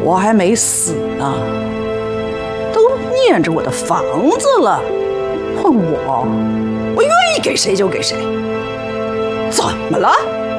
我还没死呢，都念着我的房子了，我愿意给谁就给谁，怎么了？